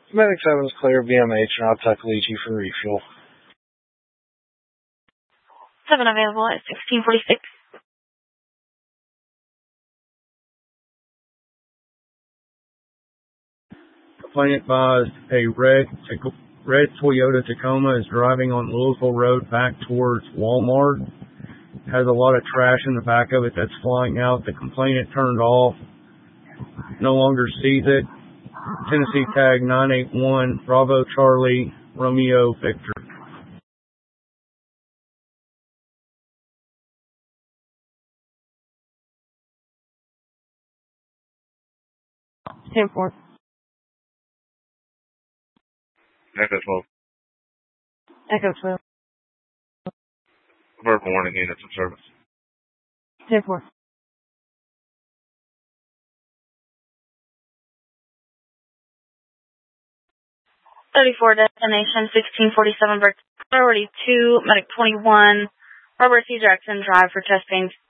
Medic 7 is clear, BMH, and I'll tuck Leachy for refuel. 7 available at 1646. Complainant advised a red Toyota Tacoma is driving on Louisville Road back towards Walmart. Has a lot of trash in the back of it that's flying out. The complainant turned off. No longer sees it. Tennessee tag 981 Bravo Charlie Romeo Victor. Airport. Echo 12. Echo 12. Verbal warning units in service. Airport. Destination 1647 priority 2, medic 21, Robert C. Jackson, drive for testing